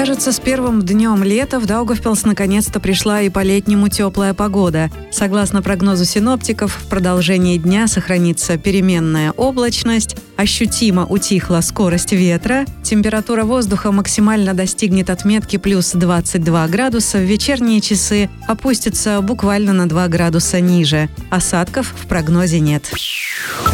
Кажется, с первым днем лета в Даугавпилс наконец-то пришла и по-летнему теплая погода. Согласно прогнозу синоптиков, в продолжении дня сохранится переменная облачность, ощутимо утихла скорость ветра, температура воздуха максимально достигнет отметки плюс 22 градуса, в вечерние часы опустится буквально на 2 градуса ниже. Осадков в прогнозе нет.